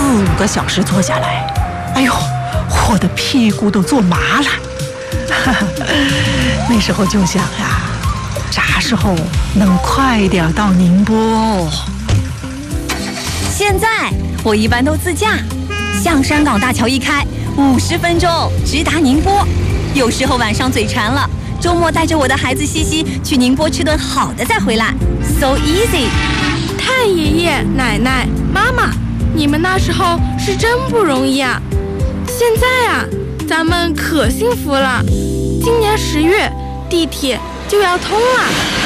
4-5个小时坐下来，哎呦，我的屁股都坐麻了。那时候就想呀，啥时候能快点到宁波哦？ 现在我一般都自驾，象山港大桥一开，50分钟直达宁波。有时候晚上嘴馋了，周末带着我的孩子西西去宁波吃顿好的再回来 ，so easy。 太爷爷、奶奶、妈妈，你们那时候是真不容易啊！现在啊，咱们可幸福了。今年10月，地铁就要通了。